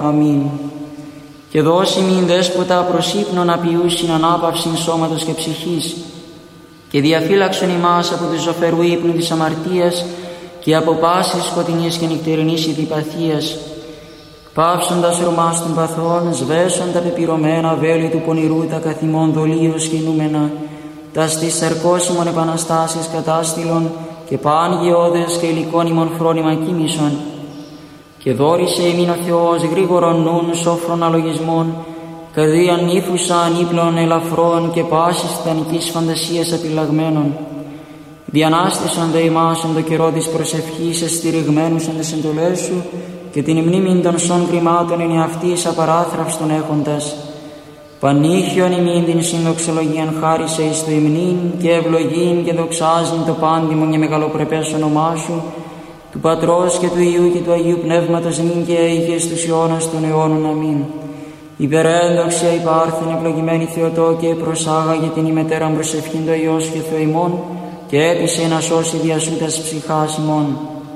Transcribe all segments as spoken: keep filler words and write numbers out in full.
Αμήν. Και δώσει μην δέσποτα προς ύπνον απειούσιν ανάπαυσιν σώματος και ψυχής, και διαφύλαξον ημάς από του ζωφερού ύπνου της αμαρτίας και από πάσης σκοτεινής και νυχτερινής ειδιπαθίας, πάυσοντας ρωμάς των παθών, σβέσον τα πεπυρωμένα βέλη του πονηρού, τα καθημών δολίως κινούμενα, τα στις σαρκώσιμων επαναστάσεις κατάστηλων και παν γεώδες και υλικών ημών φρόνημα κοίμησον. Και δόρισε ημίν ο Θεός γρήγορον νουν σόφρον αλογισμών, καδίαν ύφουσαν ύπλων ελαφρών και πάσης τιτανικής φαντασίας απειλαγμένων. Διανάστησαν δε ημάς εν το καιρό της προσευχής εστηριγμένους εν τες εντολές σου, και την μνήμην των σών κρυμάτων εν εαυτής απαράθραυστον έχοντας. Πανήχιον ημίν την συνδοξολογίαν χάρισε εις το υμνήν και ευλογήν και δοξάζειν το πάντιμον και μεγαλοπρεπές όνομά σου, του Πατρός και του Υιού και του Αγίου Πνεύματος νυν και αίγε στους αιώνας των αιώνων. Αμήν. Υπερέντοξια υπάρχεν ευλογημένη Θεοτόκε, προσάγαγε την ημετέραν προσευχήν το Υιός και Θεό ημών, και έπεισε να σώσει διασούτας ψυχάς ημών.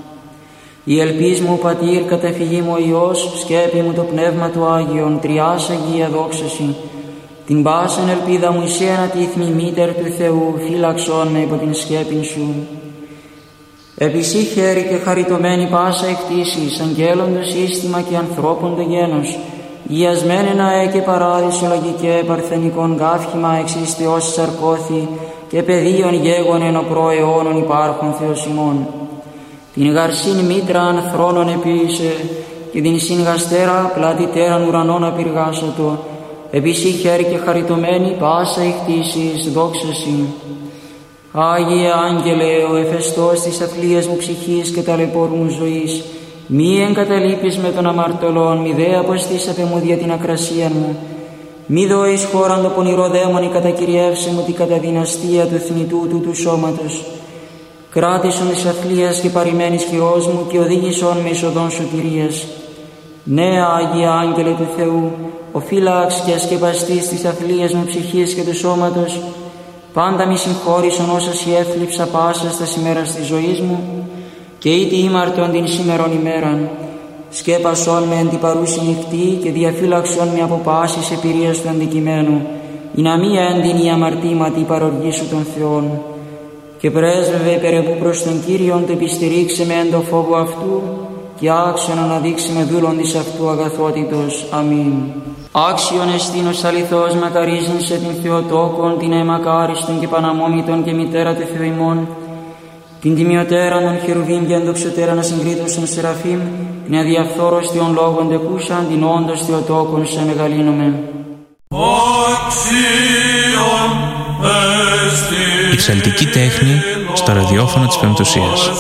Η ελπίς μου Πατήρ, καταφυγή μου ο Υιός, σκέπη μου το Πνεύμα του Άγιον, τριάς Αγία δόξαση. Την πάσαν ελπίδα μου εισέ ανατίθμη μήτερ του Θεού, φύλαξόν με υπό την σκέπην σου. Επισή χέρι και χαριτωμένη πάσα εκτίσεις, αγγέλων το σύστημα και ανθρώπων το γένος, γιασμένενα ε και παράδεισο λογικέ παρθενικών γάφημα εξής Θεός σαρκώθη, και πεδίων γέγον εν ο προαιώνων υπάρχων Θεός ημών. Την γαρσήν μήτραν θρόνων επίησε, και την συγγαστέρα πλατητέραν ουρανών απειργάσατο, επισή χέρι και χαριτωμένη πάσα εκτίσεις, δόξαση. Άγιε Άγγελε, ο εφεστός της αθλίας μου ψυχής και ταλαιπώρου μου ζωής, μη εγκαταλείπεις με τον αμαρτωλόν, μη δε αποστήσατε μου δια την ακρασία μου, μη δω εις χώραν το πονηρό δαίμονι κατακυριεύσε μου την καταδυναστία του θνητού του του σώματος. Κράτησον της αθλίας και παρημένης χειρός μου και οδήγησον με εις οδόν σωτηρίας. Ναι, Άγιε Άγγελε του Θεού, ο φύλαξ και ασκεπαστής της αθλίας μου ψυχής και του σώματος, πάντα μη συγχώρησον όσα σοι έθλιψα πάσα στα ημέρας της ζωής μου, και ήτι ήμαρτον την σήμερον ημέραν. Σκέπασον με εν την παρούση νυχτή και διαφύλαξον με από πάσης επηρείας του αντικειμένου, ή να μία έντυνη η αμαρτήματη παροργή σου των Θεών. Και πρέσβευε υπερεβού προς τον Κύριον, το επιστηρίξε με εν το φόβο αυτού, και άξιον αναδείξει με δούλον της αυτού αγαθότητος. Αμήν. Άξιον εστίν ως αληθώς μακαρίζειν σε την Θεοτόκον, την αιμακάριστον και παναμόμητον και μητέρα του Θεού ημών, την τιμιωτέραν των χερουβίμ και ενδοξωτέραν ασυγκρίτωσον σεραφείμ, την αδιαφθόρος Θεών λόγων τεκούσαν, την όντως Θεοτόκον σε μεγαλύνομαι. Η ψαλτική τέχνη στο ραδιόφωνο της Πεμπτουσίας.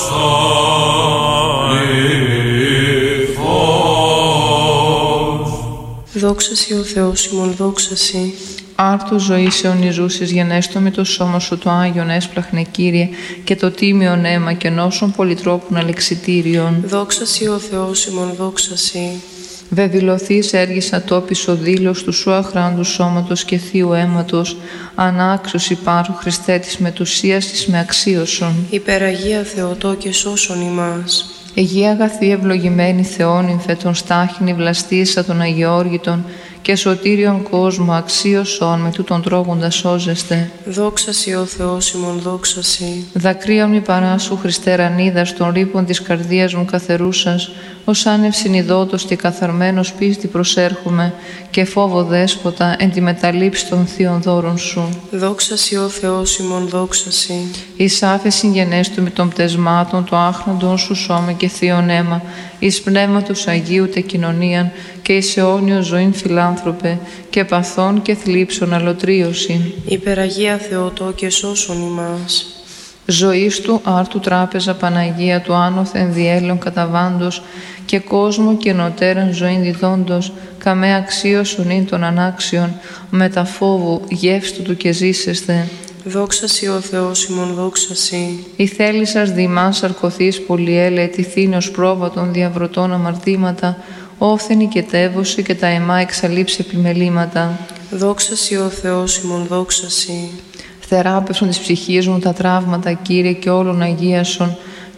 Δόξα σοι ο Θεός ημών, δόξα σοι. Άρτου ζωής αιωνιζούσης γενέστο με το σώμα σου το Άγιον έσπλαχνε Κύριε, και το τίμιον αίμα και νόσων πολυτρόπων αλεξιτήριον. Δόξα σοι ο Θεός ημών, δόξα σοι. Βεβηλωθείς έργησα τόπις ο δήλος του σου αχράντου σώματος και θείου αίματος, ανάξιος υπάρχου Χριστέ της μετουσίας της με αξίωσον. Υπεραγία Θεοτόκε σώσον ημάς. Αιγεία αγαθή ευλογημένη Θεόνυμφε των στάχινη βλαστήσα των Αγιόργητων, και σωτήριον κόσμο αξίωσον με τούτον τρώγοντα σώζεστε. Δόξα σοι ο Θεός ημών, δόξα σοι. Δακρύον μη παράσου Χριστέ ρανίδας των ρήπων της καρδίας μου καθερούσας, ως άνευσιν ειδότος και καθαρμένος πίστη προσέρχομαι, και φόβο δέσποτα εν τη μεταλήψη των θείων δώρων σου. Δόξα σοι ο Θεός ημών, δόξα σοι. Εις άφεσιν γενέστου με των πτεσμάτων το άχνοντον σου σώμα και θείον αίμα, εις πνεύματος Αγίου τε κοινωνίαν, και εις αιώνιο ζωήν φιλάνθρωπε, και παθών και θλίψων αλωτρίωσιν. Υπεραγία Θεοτόκε σώσον ημάς. Ζωής του άρτου τράπεζα Παναγία του άνωθεν διέλεον καταβάντος, και κόσμο και νοτέραν ζωήν διδόντος, καμέ αξίωσον ειν των ανάξιων, μετα φόβου γεύστου του και ζήσεσθε. Δόξα σοι ο Θεός ημών, δόξα σοι. Η θέλησας δημάς σαρκωθείς πολυέλε, τυθήνος πρόβατων διαβρωτών αμαρτήματα, όφθενη και τεύωση και τα αιμά εξαλείψει επιμελήματα. Δόξα σοι ο Θεός ημών, δόξα σοι. Θεράπευσον της ψυχής μου τα τραύματα, Κύριε, και όλων αγίασον,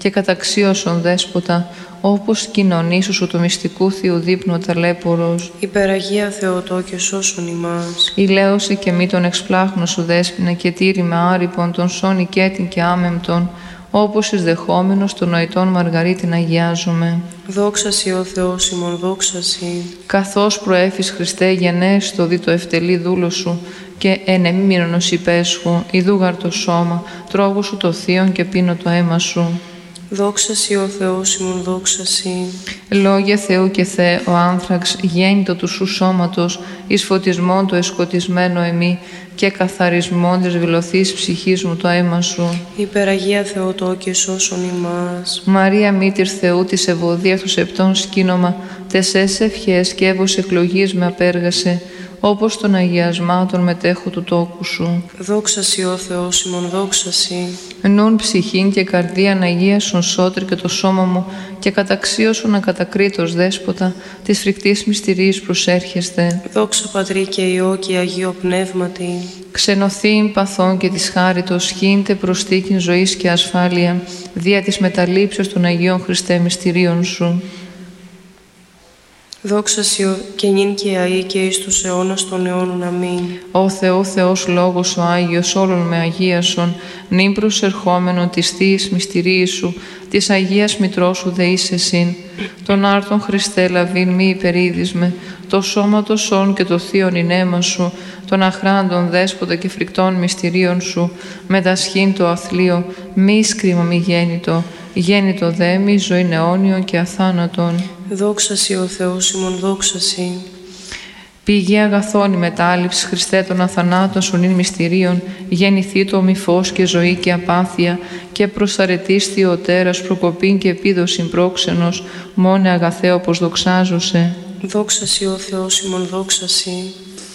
και καταξίωσον δέσποτα, όπως κοινωνήσου σου το μυστικού Θείου δείπνου ταλέπορος. Υπεραγία Θεοτό και σώσον ημάς. Ηλαίωσε και μη τον εξπλάχνο σου δέσποινα και τήρη με άρυπον τον σών οικέτην και άμεμπτον, όπως εις δεχόμενος των νοητών Μαργαρίτην αγιάζομαι. Δόξα σοι ο Θεός ημών, δόξα σοι. Καθώς προέφης Χριστέ γενέστο δι το ευτελή δούλο σου και εν εμίμηνος υπέσχου, ιδούγαρ το σώμα, τρώγω σου το θείον και πίνω το αίμα σου. Δόξα σοι ο Θεός ημών, δόξα σοι. Λόγια Θεού και Θεέ, ο άνθραξ γέννητο του σου σώματος, εις φωτισμόν το εσκοτισμένο εμεί και καθαρισμόν της βιλωθής ψυχής μου το αίμα σου. Υπεραγία Θεοτό και σώσον ημάς. Μαρία μήτηρ Θεού της ευωδίας του σεπτών σκήνομα, τεσές ευχές και έβος εκλογής με απέργασε, όπως των αγιασμάτων μετέχω του τόκου σου. Δόξα σοι ο Θεός ημών, δόξα σοι. Νουν ψυχήν και καρδίαν αγίασον σώτρι και το σώμα μου και καταξίωσον ακατακρίτως δέσποτα της φρικτής μυστηρίας προσέρχεστε. Δόξα Πατρί και Υιό και Αγίο Πνεύματι. Ξενωθήν παθών και της χάριτος χύντε προστίκην ζωής και ασφάλεια δια της μεταλήψεως των Αγίων Χριστέ μυστηρίων σου. Δόξα σοι και νυν και αεί και εις τους αιώνας των αιώνων. Αμήν. Ω Θεό Θεός Λόγος ο Άγιος όλων με αγίασον, νυν προσερχόμενον της Θείας μυστηρίας σου, της Αγίας Μητρός σου δεείς εσύν. Τον άρτον Χριστέ λαβήν μη υπερίδισμε, το σώμα το σών και το θείον ηνέμα σου, των αχράντων δέσποτα και φρικτών μυστηρίων σου, μετασχήν το αθλείο, μη σκρίμα μη γέννητο, γέννητο δε μη ζωήν αιώνιον και αθάνατον. Δόξα σοι ο Θεός ημών, δόξα σοι. Πηγή αγαθών η μετάληψη Χριστέ των αθανάτων σου νυν μυστηρίων, γεννηθεί το μη φως και ζωή και απάθεια, και προσαρετής Θεοτέρας προκοπήν και επίδοσιν πρόξενος, μόνε αγαθέ όπως δοξάζωσε. Δόξα σοι ο Θεός ημών, δόξα σοι.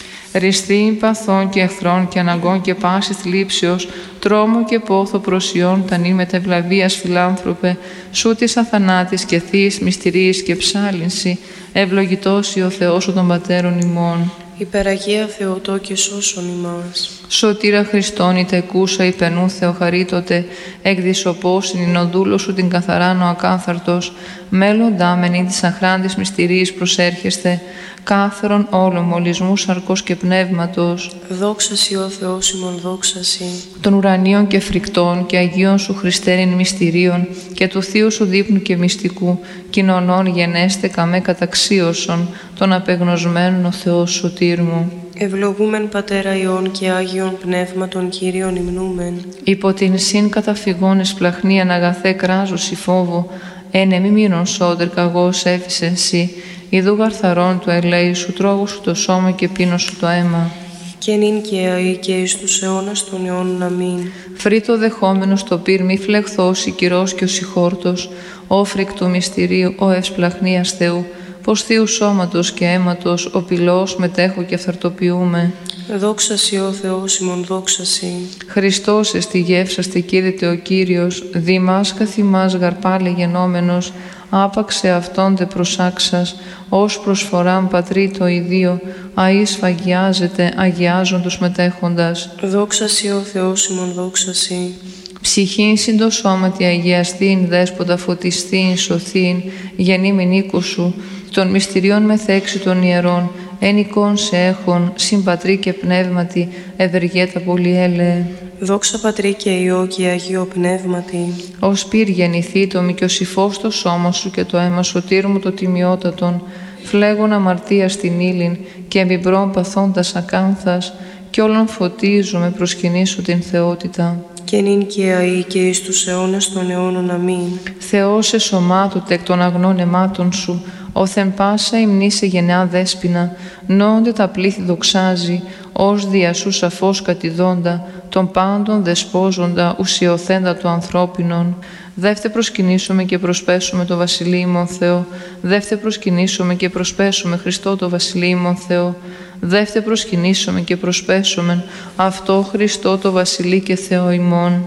Ριστήν παθών και εχθρών και αναγκών και πάσης θλίψεως, τρόμο και πόθο προσιών τα νυν μετευλαβίας φιλάνθρωπε, σου της αθανάτης και θείης μυστηρίας και ψάλυνση, ευλογητός ο Θεός των πατέρων ημών. Υπεραγία Θεοτό και σώσον ημάς. Σωτήρα Χριστόν η τεκούσα υπενού Θεοχαρίτωτε, εκδισοπόσιν ειν ο δούλος σου την καθαράν ο ακάθαρτος, μέλλοντάμενη της αχράντης μυστηρίας προσέρχεστε, κάθερον όλων μολυσμού σαρκός και πνεύματος. Δόξα σοι ο Θεός ημών, δόξα σοι. Των ουρανίων και φρικτών και Αγίων σου Χριστέριν μυστηρίων και του Θείου σου δείπνου και μυστικού, κοινωνών γενέστε καμέ καταξίωσον, των απεγνωσμένων ο Θεός σωτήρ μου. Ευλογούμεν Πατέρα Υιών και Άγιον Πνεύματον Κύριον υμνούμεν. Υπό την συν καταφυγών εσπλαχνίαν αγαθέ κράζωση φόβο, ένε μη μείνον σώτερ καγός έφησεν σοι, ιδού γαρθαρών του ελέη σου, τρώγω σου το σώμα και πίνω σου το αίμα. Και νυν και αεί και εις τους αιώνας των αιώνων. Αμήν. Φρύτο δεχόμενος το πυρ μη φλεχθός η κυρός και ο συγχόρτος, ο φρικτού μυστηρίου, ο ευσπλαχνίας Θεού, πως Θείου σώματος και αίματος, ο πυλός μετέχω και αυθαρτοποιούμε. Δόξα σοι ο Θεός ημών, δόξα σοι. Χριστός εστι γεύσαστε κήρυτε ο Κύριος, δήμας καθημάς γαρπάλε γενόμενος, άπαξε αυτόν δε προσάξας, ως προσφοράν πατρί το ιδίο, αΐ σφαγιάζεται, αγιάζον τους μετέχοντας. Δόξα σοι ο Θεός ημών, δόξα σοι. Ψυχήν συν το σώματι αγιαστήν, δέσποτα φωτιστήν, σωθήν, γεννήμην οίκου σου, των μυστηριών μεθέξι των ιερών, εν εικόν σε έχων, συμπατρί και πνεύματι, ευεργέτα πολυέλεε. Δόξα Πατρί και Υιό και Αγίο Πνεύματι. Ως πυρ γεννηθεί το μικιοσυφός το σώμα σου και το αίμα σωτήρ μου το τιμιότατον, φλέγον αμαρτία στην ύλην και εμπιμπρών παθώντας ακάνθας, κι όλων φωτίζομαι προσκυνήσω την θεότητα. Και νυν και αεί και εις τους αιώνας των αιώνων. Αμήν. Θεός εσωμάτωτε εκ των αγνών αιμάτων σου, όθεν πάσα υμνήσε γενεά δέσποινα, νόνται τα πλήθη δοξάζει, ως δια σου σαφώς κατηδόντα, των πάντων δεσπόζοντα, ουσιοθέντα του ανθρώπινων. Δεύτε προσκυνήσουμε και προσπέσουμε το βασιλείμον Θεό, δεύτε προσκυνήσουμε και προσπέσουμε Χριστό το βασιλείμον Θεό, δεύτε προσκυνήσουμε και προσπέσουμε αυτό Χριστό το βασιλεί και Θεό ημών.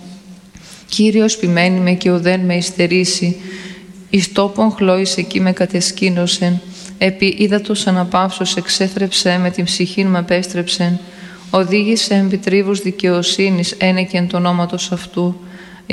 Κύριος ποιμένη με και ουδέν με υστερήσει, εις τόπον χλώης εκεί με κατεσκήνωσεν, επί ύδατος αναπαύσος εξέθρεψε με την ψυχήν μ' απέστρεψεν, οδήγησε επί τρίβους δικαιοσύνης ένεκεν το ονόματος αυτού,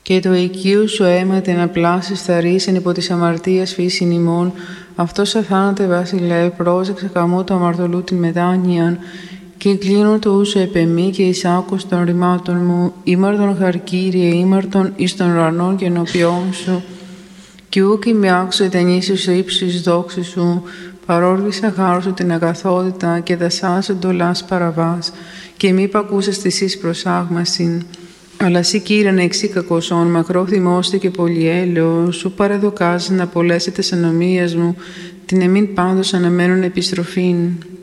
Και το οικείο σου αίμα την απλάσεις θαρρήσεν υπό της αμαρτίας φύσιν ημών, αυτός αθάνατε βασιλεύ, πρόσεξε καμό το αμαρτωλού την μετάνοιαν, και κλείνω το ούσο επεμή και εις άκους των ρημάτων μου, ήμαρτον χαρκύριε, ήμαρτον εις των ουρανών και ενώπιόν σου, και ούκ ημι άξω ετενήσεις ο ύψης δόξης σου, παρόργησα χάρου σου την αγαθότητα και δασάς εντολάς παραβάς, και μη πακούσες της εις προσάγμασιν. Αλλά σύ Κύριε να εξή κακοσόν, μακρό θυμώστε και πολύ έλεος, σου παραδοκάζεις να απολέσετε τις ανομίες μου, την εμήν πάντως αναμένουν επιστροφήν.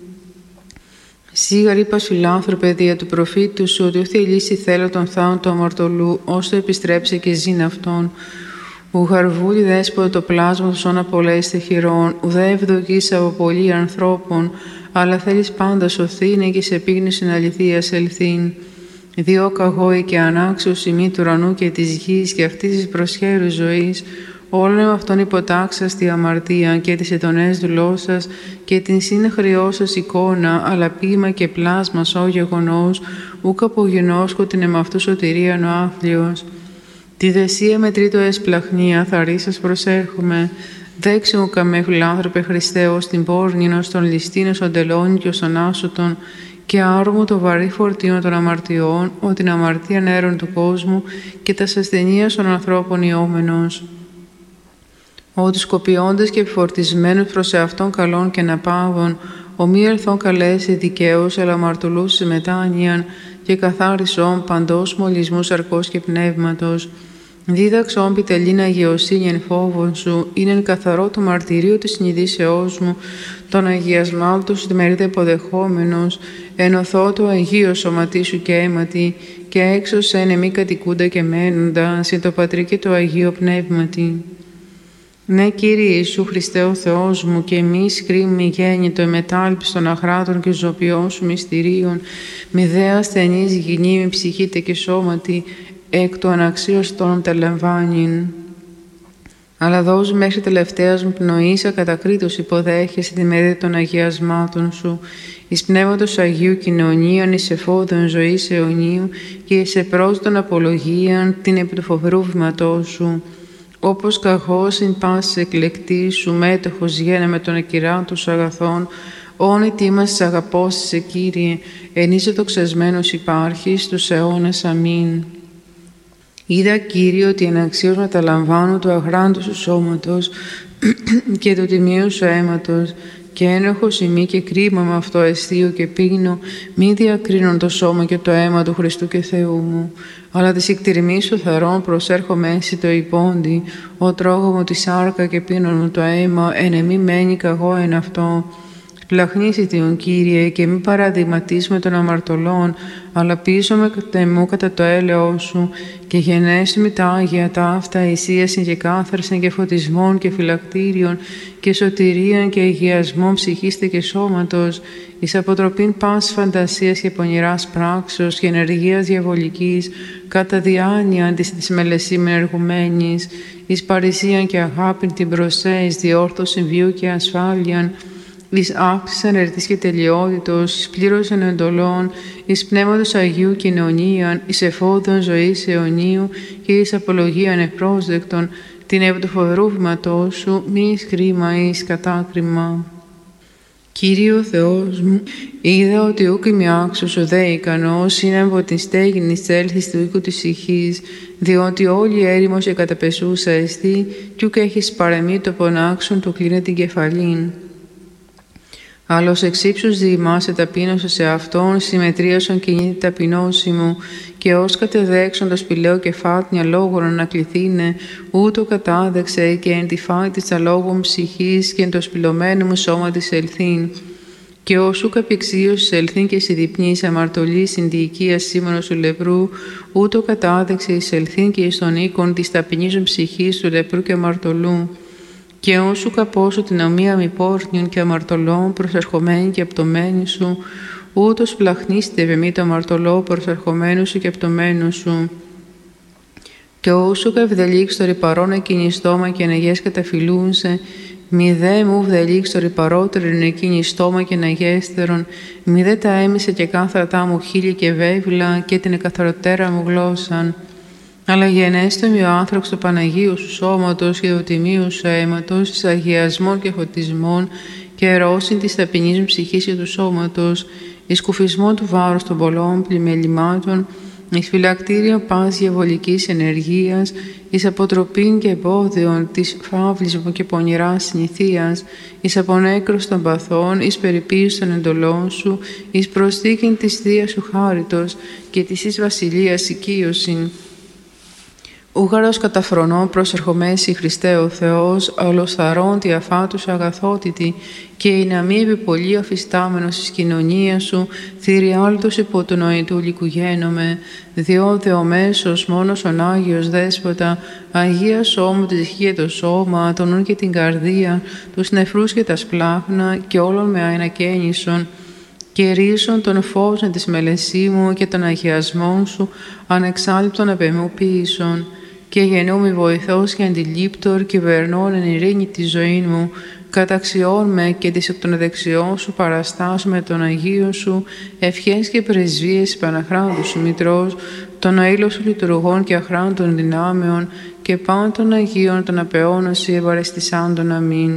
Σίγαρ είπα σου λάνθρωπε δια του προφήτου σου, ότι όθη λύση θέλω τον θάον του αμαρτωλού, ώστε επιστρέψε και ζήν αυτόν. Ου χαρβούλη δέσποτε το πλάσμα του σώνα απολέστε χειρών, ουδέ ευδοκείς από πολλοί ανθρώπων, αλλά θέλεις πάντα σωθήνε και σε πίγνωσιν αληθείας ελθύν. Διό καγόη και ανάξιος ημί του ουρανού και της γης και αυτής της προσχέρου ζωής, όλων με αυτόν υποτάξας τη αμαρτία και τις ετονές δουλώσας και την συνεχρειό σας εικόνα, αλλά ποίημα και πλάσμα σώ γεγονός, ούκ απογενώσκω την εμαυτού σωτηρίαν ο άθλιος. Τη δεσία με τρίτο εσπλαχνία θαρρή σας προσέρχομαι, δέξε μου καμέ φιλάνθρωπε Χριστέ ως την πόρνηνος των ληστήνος των τελών και ως των άσωτων, και άρωμο το βαρύ φορτίο των αμαρτιών, ο την αμαρτία νέρων του κόσμου και τα ασθενείας των ανθρώπων ιόμενος. Ότι σκοπιώντες και επιφορτισμένους προς εαυτόν καλών και ναπάβων, ο μη ερθόν καλέσει δικαίους, αλλά αμαρτωλούς σε μετάνοιαν και καθάρισον παντός μολυσμού σαρκός και πνεύματος. Δίδαξον πιτελήν αγιοσύνη εν φόβον σου, είναι εν καθαρό το μαρτυρίο της συνειδήσεώς μου, τον αγιασμάτων σου μερίδε υποδεχόμενος, ενωθώ το αγίο σωματί σου και αίματι, και έξω σε εν μη κατοικούντα και μένοντα, συν το Πατρί και το Αγίο Πνεύματι. Ναι, Κύριε Ιησού Χριστέ ο Θεός μου, και εμείς κρίμη γέννητο εμετάλπις των αχράτων και ζωπιών σου μυστηρίων, μη δε ασθενής γυνή, μη ψυχήτε και σώματι, εκ του αναξίωστον τα λαμβάνειν. Αλλά δώσου μέχρι τελευταίας μου πνοής ακατακρίτως υποδέχεσαι τη μερίδα των αγιασμάτων σου, εις πνεύματος Αγίου κοινωνίαν, εις εφόδων ζωής αιωνίου και εις επρόσδον απολογίαν την επί του φοβερού βήματός σου. Όπως καχώς ειν πάσης εκλεκτής σου, μέτοχος γένε με τον ακυράτο σου αγαθών, όνει τίμας της αγαπώσης σε Κύριε, εν είσαι δοξασμένος υπάρχεις στους αιώνας. Αμήν. Είδα, Κύριε, ότι εν αξίως μεταλαμβάνω του αγράντου σου σώματος και του τιμίου σου αίματος, και ένοχος ημί και κρίμα με αυτό αισθείο και πίνω, μη διακρίνον το σώμα και το αίμα του Χριστού και Θεού μου, αλλά της εκτιρμής σου θερών προσέρχομαι εσύ το υπόντι, ο τρώγω μου τη σάρκα και πίνω μου το αίμα, εν εμή μένει καγώ εν αυτό. Πλαχνίσι Τον Κύριε, και μη παραδειγματίς με των αμαρτωλών, αλλά πίσω με τεμού κατά το έλεος σου, και γενέσου με τα Άγια τα αυτά εισίασιν και κάθαρσιν και φωτισμών και φυλακτήριων και σωτηρίαν και αγιασμών ψυχίστε και σώματος, εις αποτροπήν πάσης φαντασίας και πονηράς πράξεως και ενεργείας διαβολικής, κατά διάνοια της μελεσίμεν εργουμένης, εις παρησίαν και αγάπην την προσέ, εις διόρθωσιν βίου και ασφάλειαν, εις άφησαν ερτής και τελειότητος, εις πλήρωσαν εντολών, εις πνεύματος Αγίου κοινωνίαν, εις εφόδων ζωής αιωνίου και εις απολογίαν ευπρόσδεκτον, την επί του φοβερού βήματός σου, μη εις κρίμα ή εις κατάκριμα. Κύριε ο Θεός μου, είδα ότι ούκ είμαι άξιος ο δε ικανός, είναι από την στέγην εις έλθεις του οίκου της ηχής, διότι όλη έρημος και καταπεσούσα εστί, κι ούκ έχεις παρεμεί το πονάξον του κλείνε την κεφαλήν. Αλλά ως εξύψους διημάσαι ταπείνωσα σε αυτόν, συμμετρίασον κινείται ταπεινώση μου, και ως κατεδέξον το σπηλαίο κεφάτνια λόγων ανακληθήνε, ούτω κατάδεξε και εν τη φάη της τα λόγων ψυχής και εν το σπηλωμένο μου σώμα της ελθύν. Και όσου καπηξίως ελθύν και συδιπνής αμαρτωλή συνδιοικίας σήμωνος του λεπρού, ούτω κατάδεξε εις ελθύν και εις τον οίκον της ταπεινίζων ψυχής του λεπρού και αμαρτωλού. Και όσου καπώσω την ομοία μη πόρνιων και αμαρτωλών προσερχομένη και απτωμένη σου, ούτως πλαχνίστε βεμή το αμαρτωλό προσερχομένου σου και απτωμένου σου. Και όσου καυδελίξ το ρηπαρόν εκείνη στόμα και αναγές καταφυλούνσε, μη δε μου βδελίξ το ρηπαρότερον εκείνη στόμα και αναγέστερον, μη δε τα έμισε και κάθρατά μου χείλη και βέβλα και την εκαθαροτέρα μου γλώσσαν. αλλά γενέστε με ο άνθραξ του Παναγίου σου σώματος και του τιμίου σου αίματος, εις αγιασμών και φωτισμών και ρώσιν της ταπεινής μου ψυχής και του σώματος, εις κουφισμό του βάρους των πολλών πλημελημάτων, εις φυλακτήριο πας διαβολικής ενεργείας, εις αποτροπήν και εμπόδιων της φαύλης μου και πονηράς συνηθίας, εις απονέκρος των παθών, εις περιποίηση των εντολών σου, εις προσθήκην της Δίας σου χάριτος και της εις βασιλείας οικείωσιν. Ούγαρος καταφρονώ προσερχομέσι Χριστέ ο Θεός, ολοθαρών τη αφάτους αγαθότητη, και η να μη επιπολή αφιστάμενος εις κοινωνία σου, θηριάλτος υπό του νοητού λικουγένομαι, διότι ο μέσος μόνος ον Άγιος Δέσποτα, Αγία σώμου της ισχύει το σώμα, τον νουν και την καρδία, τους νεφρούς και τα σπλάχνα, και όλων με αενακαίνισον, και ρίσον των φώσεων της μελεσίμου και των αγιασμών σου, ανεξάλληπτον απεμοποίησον, και γεννούμι βοηθός και αντιλήπτορ, κυβερνών εν ειρήνη τη ζωή μου, καταξιών με και της εκ των δεξιών σου παραστάσου με τον Αγίο σου, ευχές και πρεσβείες Παναχράντου σου Μητρός, των αήλων σου λειτουργών και αχράντων δυνάμεων, και πάντων των Αγίων των απεώνωση ευαρεστησάντων. Αμήν.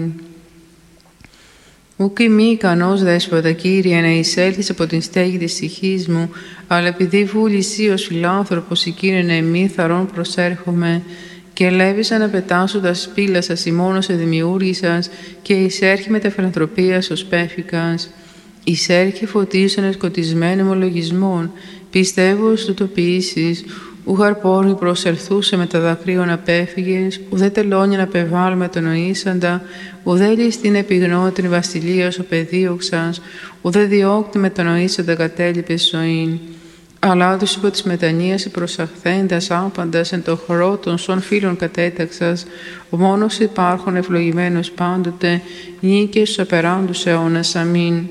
Ουκ μη ικανός Δέσποτα, Κύριε, να εισέλθεις από την στέγη της ψυχής μου, αλλά επειδή βούλησή ως φιλάνθρωπος η Κύριε να εμεί θαρών προσέρχομαι, και ελεύησα να πετάσω τα σπήλα σας ημώνος σε δημιούργησας, και εισέρχει με τα φιλανθρωπίας ως πέφικας. Εισέρχει φωτίσον εσκοτισμένων ομολογισμών, πιστεύω ως τούτο ποιήσεις, ούγαρ πόρνη προσελθούσε με τα δακρύων απέφυγες, ουδέ τελώνει να πεβάλουμε τον νοήσαντα, ουδέ ληστήν επιγνώτην βασιλείας ο παιδίωξας, ουδέ διώκτη με τον νοήσαντα κατέλειπες ζωήν. Αλλά τους υπό της μετανοίας προσαχθέντας άπαντας εν το χορό των σων φίλων κατέταξας, ο μόνος υπάρχον ευλογημένος πάντοτε, νίκες στους απεράντους αιώνας. Αμήν.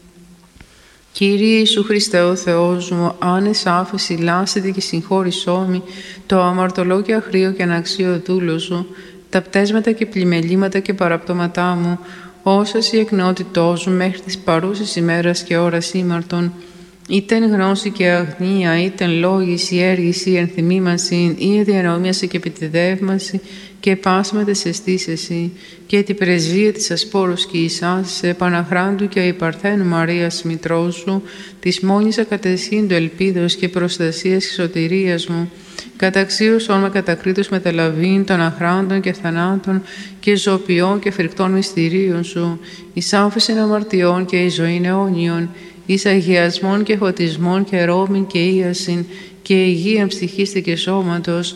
Κύριε Ιησού Χριστέ ο Θεός μου, άνες άφεση λάσετε και συγχώρησόμη το αμαρτωλό και αχρίο και αναξίο δούλο σου, τα πτέσματα και πλημελήματα και παραπτώματά μου, όσας η εκνότητός μου μέχρι της παρούσης ημέρας και ώρας ήμαρτον, είτε εν γνώση και αγνία, είτε εν λόγηση, έργηση, ενθυμήμαση, ή διανομίαση και επιτεδεύμαση, και πάσματα σε αισθήσεση, και την πρεσβεία της ασπόρους και εισάς, Παναχράντου και η Παρθένου Μαρίας Μητρός σου, της μόνης ακατεσχύντου ελπίδος και προστασίας και σωτηρίας μου, καταξίωσον με κατακρίτους μεταλαβήν των αχράντων και θανάτων και ζωοποιών και φρικτών μυστηρίων σου, εις άφησιν αμαρτιών και εις ζωήν αιώνιον, εις αγιασμών και φωτισμών και ρόμην και ίασιν και υγείαν ψυχής και σώματος,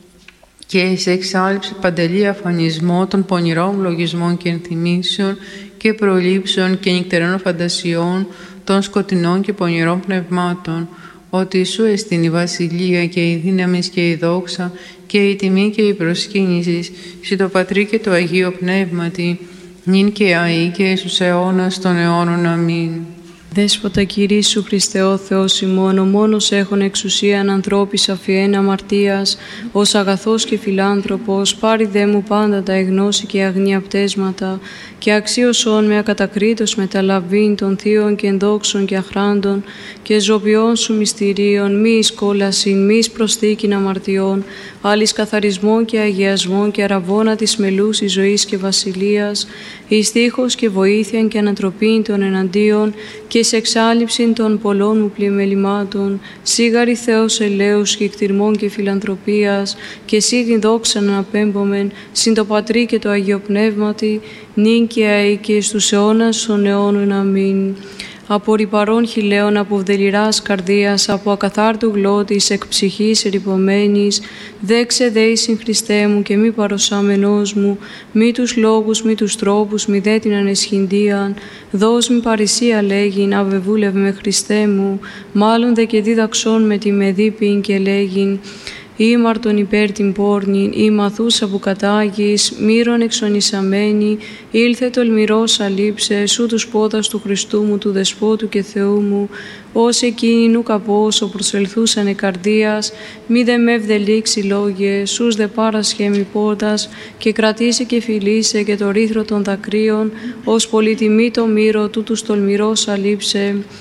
και εις εξάλληψη παντελή αφανισμό των πονηρών λογισμών και ενθυμίσεων και προλήψεων και νυχτερών φαντασιών των σκοτεινών και πονηρών πνευμάτων, ότι σου εστιν η βασιλεία και η δύναμη και η δόξα και η τιμή και η προσκύνηση σε το Πατρί και το Αγίο Πνεύματι, νυν και αεί και εις τους αιώνας των αιώνων. Αμήν. Δέσποτα Κύριε Ιησού Χριστέ ο Θεός ημών, ο μόνος έχων εξουσίαν ανθρώπης αφιέν αμαρτίας, ως αγαθός και φιλάνθρωπος, πάρει δε μου πάντα τα εγνώση και αγνία πτέσματα, και αξίωσον με ακατακρίτως μεταλαβήν των θείων και ενδόξων και αχράντων, και ζωπιών σου μυστηρίων, μη εις κόλασιν, μη εις προσθήκην αμαρτιών, άλλης καθαρισμών και αγιασμών και αραβώνα της μελούσης ζωής και βασιλείας, εις τείχος και βοήθειαν και ανατροπήν των εναντίον, και σε εξάλληψην των πολλών μου πλημελημάτων, σίγαρη Θεός ελέους και κτηρμών και φιλανθρωπίας, και εσύ την δόξα να απέμπομεν, συν το Πατρί και το Αγίο Πνεύματι, νυν και αεί και στους αιώνας των αιώνων. Αμήν. Από ρυπαρών χιλέων, από βδελιράς καρδίας, από ακαθάρτου γλώτης, εκ ψυχής ερυπωμένης, δέξε δέησιν Χριστέ μου και μη παροσάμενός μου, μη τους λόγους, μη τους τρόπους, μη δε την ανεσχυντίαν, δώσ' μη παρησία λέγειν, αβεβούλευ με Χριστέ μου, μάλλον δε και δίδαξόν με τη μεδίπην και λέγειν, ήμαρτον υπέρ την πόρνην, ή μαθούσα που κατάγεις, μύρον εξονισαμένη, ήλθε τολμηρός αλείψε, σου τους πόδας του Χριστού μου, του Δεσπότου και Θεού μου, ως εκείνοι νου καπόσο προσελθούσαν εκαρδίας, μη δε με ευδελίξει λόγε, σούς δε παρασχέμι πόδας, και κρατήσει και φιλήσε και το ρήθρο των δακρύων, ως πολυτιμή το μύρο του τους τολμηρός αλείψε,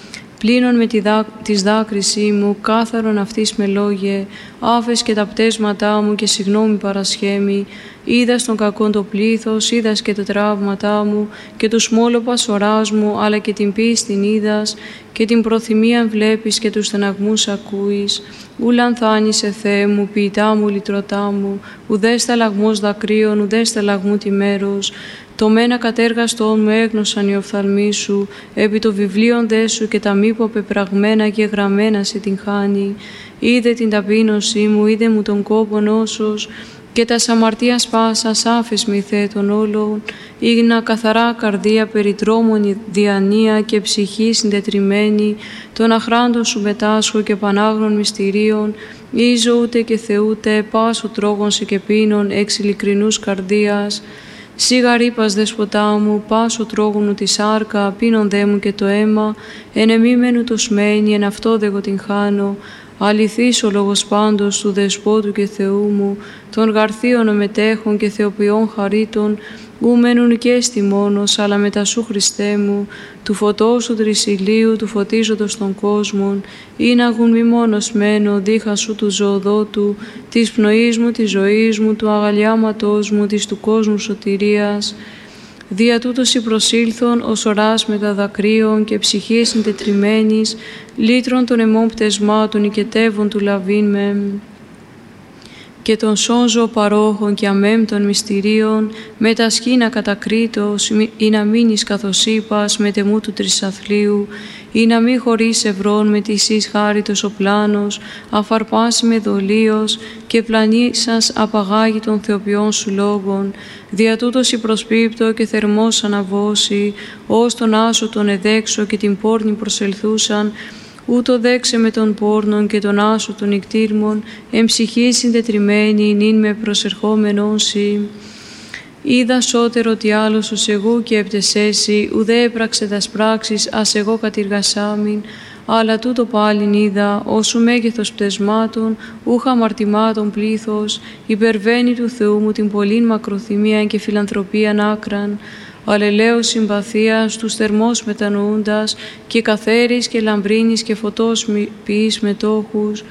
πλύνων με τη δά, της δάκρυσή μου, κάθαρον αυτής με λόγε, άφες και τα πτέσματά μου και συγγνώμη παρασχέμη, είδας τον κακόν το πλήθος, είδας και τα τραύματά μου και τους μόλοπας οράς μου, αλλά και την πίστην είδας και την προθυμία βλέπεις και τους στεναγμούς ακούεις. Ούλαν θάνησε Θεέ μου, ποιητά μου, λυτρωτά μου, ουδέ σταλαγμός δακρύων, ουδέ σταλαγμού τη μέρος. Το μένα κατέργαστον μου έγνωσαν οι οφθαλμοί σου, επί το βιβλίον δε σου και τα μήπω πεπραγμένα και γραμμένα σε την χάνει. Είδε την ταπείνωσή μου, είδε μου τον κόπον όσος, και τα αμαρτίας πάσας άφες μη θέτων όλων, ήγνα καθαρά καρδία περιτρόμων διανία και ψυχή συντετριμένη, των αχράντων σου μετάσχω και πανάγνων μυστηρίων, ίζω ούτε και θεούτε, πάσο τρόγων σε και πίνων, εξ ειλικρινούς καρδίας. Σίγα ρήπας δεσποτά μου, πάσο τρόγωνου τη σάρκα, πίνον δε μου και το αίμα, εν εμίμενου το σμένη, εν αυτό δε εγώ την χάνω. Αληθής ο λόγος πάντως του Δεσπότου και Θεού μου, των γαρθίων μετέχων και θεοποιών χαρίτων, ου μένουν και στη μόνος, αλλά μετά σου Χριστέ μου, του φωτός του τρισιλίου, του φωτίζοντος των κόσμων, ή να γουν μη μόνος μένω, δίχα σου του ζωοδότου, της πνοής μου, της ζωής μου, του αγαλιάματός μου, της του κόσμου σωτηρίας. Δια τούτος η προσήλθον ως οράς μετά δακρύων και ψυχής συντετριμένης, λύτρων των αιμών πτεσμάτων οικετεύων του λαβήν με, και των σώζω παρόχων και αμέμπτων μυστηρίων, με τα σκήνα κατακρίτως, ή να μείνεις καθώς είπας, με τεμού του τρισαθλίου, ή να μη χωρίς ευρών με τη εις χάριτος ο πλάνος, αφαρπάσει με δολίος και πλανήσας απαγάγει των θεοποιών σου λόγων. Δια τούτος η προσπίπτω και θερμός αναβώσει, ως τον άσο τον εδέξω και την πόρνη προσελθούσαν, ούτω δέξε με τον πόρνον και τον άσο των νικτήρμων, εν ψυχή συντετριμένη, νυν με προσερχόμενον σοι. Είδα σώτερο τι άλλος ως εγώ και έπτεσέσι, ουδέ έπραξε δας πράξεις, ας εγώ κατηργασάμιν, αλλά τούτο πάλιν είδα, όσου μέγεθος πτεσμάτων, ούχα αμαρτημάτων πλήθος, υπερβαίνει του Θεού μου την πολλήν μακροθυμία και φιλανθρωπίαν άκραν, αλλελέως συμπαθίας, τους θερμός μετανοούντας και καθαίρης και λαμπρίνης και φωτός ποιείς μετόχους,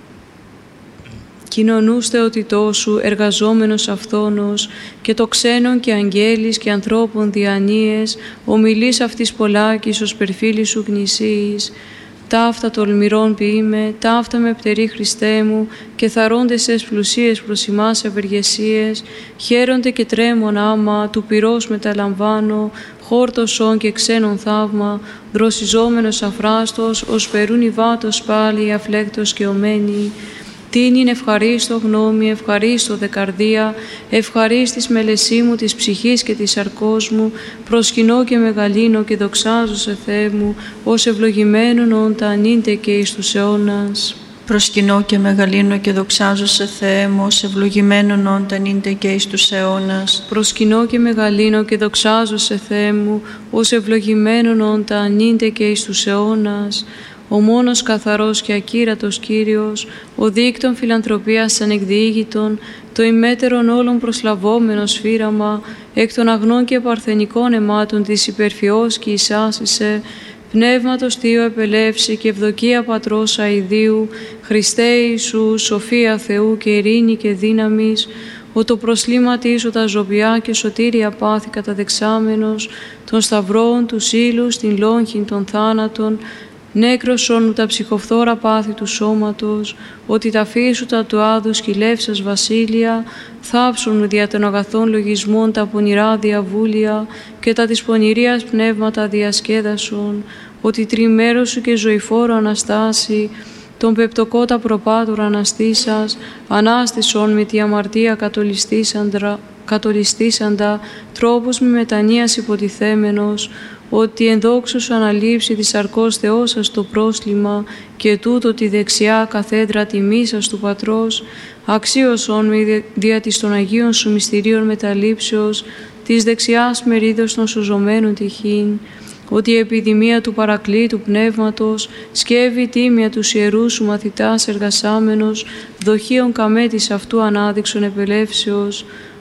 κοινωνούς θεοτητός σου, εργαζόμενος αυθόνος, και το ξένον και αγγέλης και ανθρώπων διανοίες, ομιλείς αυτής πολλάκης ως περφίλη σου γνησίης. Ταύτα τολμηρών ποιείμαι, ταύτα με πτερή Χριστέ μου, και θαρώντες εσ πλουσίες προς ημάς ευεργεσίες, χαίρονται και τρέμον άμα, του πυρός μεταλαμβάνω, χόρτωσον και ξένον θαύμα, δροσιζόμενος αφράστος, ως περούν υβάτος πάλι, αφλέκτος και ομένη. Τιν είναι ευχαρίστω γνώμη, ευχαρίστω δε καρδία, ευχαρίστης μελεσί μου της ψυχής και της σαρκός μου, προσκυνώ και μεγαλύνω και δοξάζω σε Θεέ μου, ως ευλογημένον όντα ανήντε και εις τους αιώνας. Προσκυνώ και μεγαλύνω και δοξάζω σε Θεέ μου, ως ευλογημένον όντα ανήντε και εις τους αιώνας. Προσκυνώ και μεγαλύνω και δοξάζω σε Θεέ μου, ως ευλογημένον όντα ανήντε και εις τους αιώνας. Ο μόνος καθαρός και ακύρατος Κύριος, ο δίκτων φιλανθρωπίας ανεκδιήγητον, το ημέτερον όλων προσλαβόμενος φύραμα, εκ των αγνών και παρθενικών αιμάτων της υπερφιός και εισάσισε, πνεύματος Θείο επελεύσει και ευδοκία Πατρός αηδίου, Χριστέ Ιησού, σοφία Θεού και ειρήνη και δύναμης, ο το προσλήματίσω τα ζωβιά και σωτήρια πάθη καταδεξάμενος, των σταυρών, του ύλους, την λόγχην των θάνατων, νέκρωσον τα ψυχοφθόρα πάθη του σώματος, ότι τα φύσουτα του άδου σκυλεύσας βασίλεια, θάψουν δια των αγαθών λογισμών τα πονηρά διαβούλια και τα της πονηρίας πνεύματα διασκέδασον, ότι τριμέρος σου και ζωηφόρο Αναστάση, τον πεπτοκότα προπάτουρα αναστήσας, ανάστησον με τη αμαρτία κατολιστήσαντα, κατολιστήσαντα τρόπους με μετανοίας υποτιθέμενος, ότι ενδόξου σου αναλήψει της σαρκός Θεός σας το πρόσλημα και τούτο τη δεξιά καθέδρα τιμής σας του Πατρός, αξίωσον με δια της των Αγίων σου μυστηρίων μεταλήψεως, της δεξιάς μερίδος των σωζωμένων τυχήν, ότι η επιδημία του παρακλήτου πνεύματος σκεύει τίμια τους ιερούς σου μαθητάς εργασάμενος, δοχείων καμέτης αυτού ανάδειξον επελεύσεως,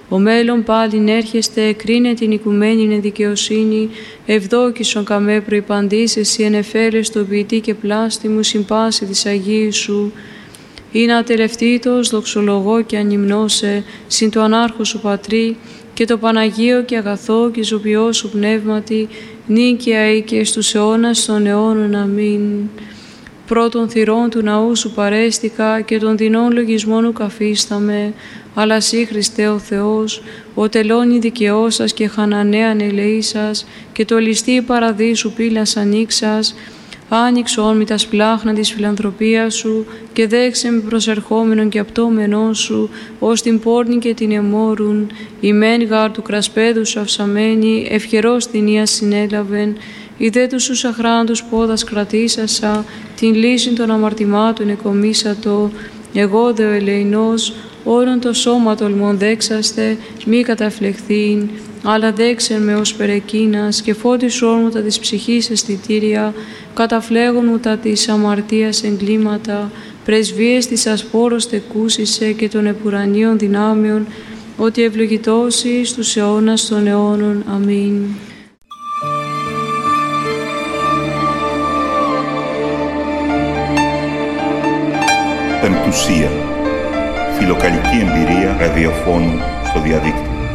Ο μέλλον πάλιν έρχεστε, κρίνε την οικουμένην εν δικαιοσύνη, ευδόκησον καμέ προϋπαντής, εσύ ενεφέρες το ποιητή και πλάστη μου, συμπάση της Αγίου σου. Είναι ατελευτήτως, δοξολογώ και ανυμνώσε, συν το ανάρχο σου πατρί, και το Παναγίο και αγαθό και ζωπιό σου πνεύματι, νίκαια ή και στους αιώνας των αιώνων. Αμήν. Πρώτων θυρών του ναού σου παρέστηκα και των δεινών λογισμών ου καφίσταμε, αλλά σύ Χριστέ ο Θεός, ο τελώνη δικαιώσας και χανανέαν ελεήσας, και το ληστή παραδείσου πύλας ανοίξας, άνοιξον μη τα σπλάχνα της φιλανθρωπίας σου και δέξε με προσερχόμενον και απτώμενόν σου, ως την πόρνη και την εμόρουν, η μεν γάρ του κρασπέδου σου αυσαμένη, ευχερός θηνία συνέλαβεν, οι δε τους τους αχράντους πόδας κρατήσασα, την λύση των αμαρτημάτων εκομίσατο, εγώ δε ο ελεηνός, όρον το σώμα τολμών δέξαστε, μη καταφλεχθήν, αλλά δέξεν με ως περεκίνας και φώτισου όρμου τα της ψυχής αισθητήρια, καταφλέγων μου τα της αμαρτίας εγκλήματα, πρεσβείες της ασπόρος τεκούσισε και των επουρανίων δυνάμεων, ότι ευλογητώσει στους αιώνας των αιώνων. Αμήν. Πεμπτουσία. Φιλοκαλική εμπειρία ραδιοφώνου στο διαδίκτυο.